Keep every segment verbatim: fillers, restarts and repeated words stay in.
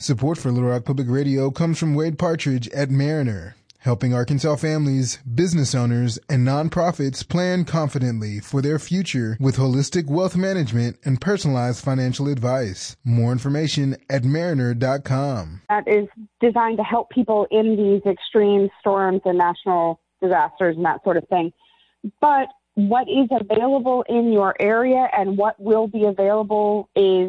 Support for Little Rock Public Radio comes from Wade Partridge at Mariner, helping Arkansas families, business owners, and nonprofits plan confidently for their future with holistic wealth management and personalized financial advice. More information at mariner dot com. That is designed to help people in these extreme storms and national disasters and that sort of thing. But what is available in your area and what will be available is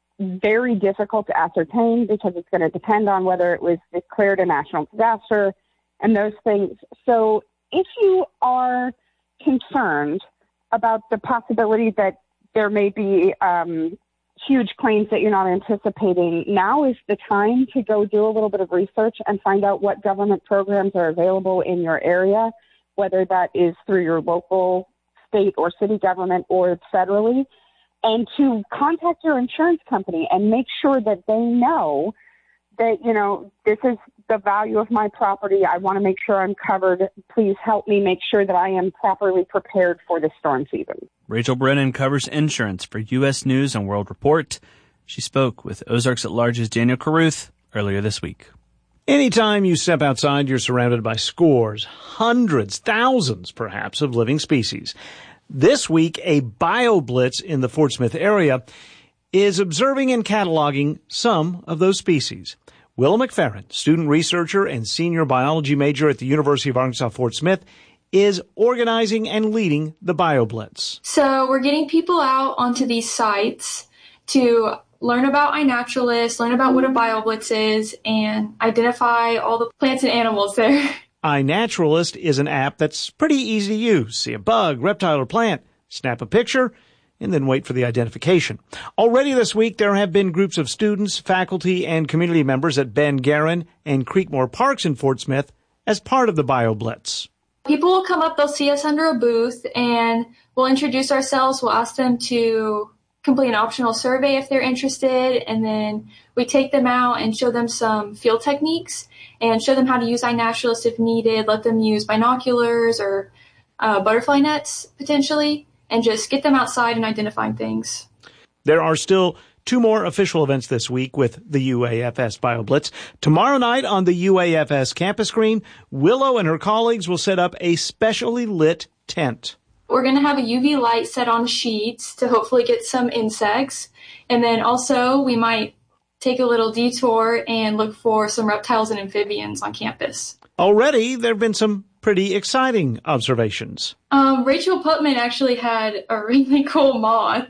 very difficult to ascertain because it's going to depend on whether it was declared a national disaster and those things. So if you are concerned about the possibility that there may be um, huge claims that you're not anticipating, now is the time to go do a little bit of research and find out what government programs are available in your area, whether that is through your local, state, or city government or federally, and to contact your insurance company and make sure that they know that, you know, this is the value of my property. I want to make sure I'm covered. Please help me make sure that I am properly prepared for the storm season. Rachel Brennan covers insurance for U S News and World Report. She spoke with Ozarks at Large's Daniel Carruth earlier this week. Anytime you step outside, you're surrounded by scores, hundreds, thousands perhaps of living species. This week, a BioBlitz in the Fort Smith area is observing and cataloging some of those species. Willa McFerrin, student researcher and senior biology major at the University of Arkansas Fort Smith, is organizing and leading the BioBlitz. So we're getting people out onto these sites to learn about iNaturalist, learn about what a BioBlitz is, and identify all the plants and animals there. iNaturalist is an app that's pretty easy to use. See a bug, reptile, or plant, snap a picture, and then wait for the identification. Already this week, there have been groups of students, faculty, and community members at Ben Garin and Creekmore Parks in Fort Smith as part of the BioBlitz. People will come up, they'll see us under a booth, and we'll introduce ourselves. We'll ask them to complete an optional survey if they're interested, and then we take them out and show them some field techniques and show them how to use iNaturalist if needed, let them use binoculars or uh, butterfly nets potentially, and just get them outside and identifying things. There are still two more official events this week with the U A F S BioBlitz. Tomorrow night on the U A F S campus green, Willow and her colleagues will set up a specially lit tent. We're going to have a U V light set on the sheets to hopefully get some insects. And then also we might take a little detour and look for some reptiles and amphibians on campus. Already, there have been some pretty exciting observations. Um, Rachel Putman actually had a really cool moth.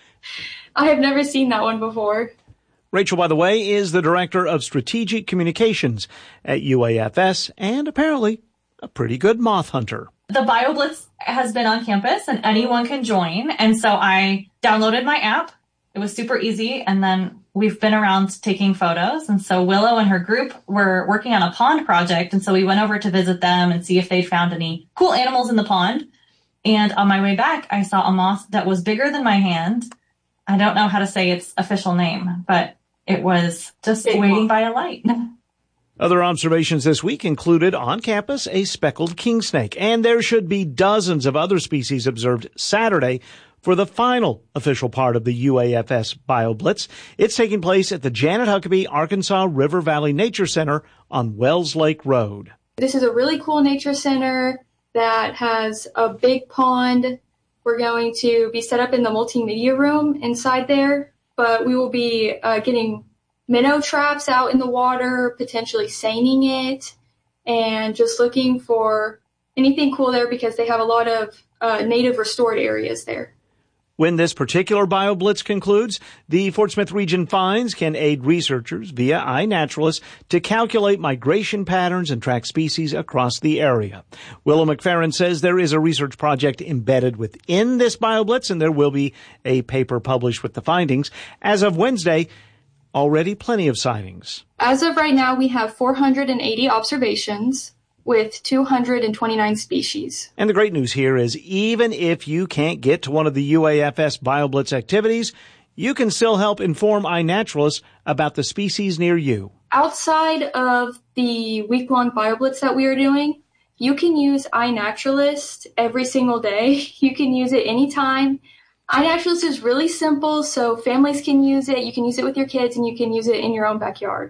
I have never seen that one before. Rachel, by the way, is the Director of Strategic Communications at U A F S and apparently a pretty good moth hunter. The BioBlitz has been on campus and anyone can join. And so I downloaded my app. It was super easy. And then we've been around taking photos. And so Willow and her group were working on a pond project. And so we went over to visit them and see if they'd found any cool animals in the pond. And on my way back, I saw a moth that was bigger than my hand. I don't know how to say its official name, but it was just Big waiting moth. by a light. Other observations this week included on campus a speckled king snake, and there should be dozens of other species observed Saturday for the final official part of the U A F S BioBlitz. It's taking place at the Janet Huckabee Arkansas River Valley Nature Center on Wells Lake Road. This is a really cool nature center that has a big pond. We're going to be set up in the multimedia room inside there, but we will be uh, getting minnow traps out in the water, potentially seining it, and just looking for anything cool there because they have a lot of uh, native restored areas there. When this particular BioBlitz concludes, the Fort Smith region finds can aid researchers via iNaturalist to calculate migration patterns and track species across the area. Willa McFerrin says there is a research project embedded within this BioBlitz, and there will be a paper published with the findings. As of Wednesday, already plenty of sightings. As of right now, we have four hundred eighty observations with two hundred twenty-nine species. And the great news here is even if you can't get to one of the U A F S BioBlitz activities, you can still help inform iNaturalist about the species near you. Outside of the week-long BioBlitz that we are doing, you can use iNaturalist every single day. You can use it anytime. iNaturalist is really simple, so families can use it. You can use it with your kids, and you can use it in your own backyard.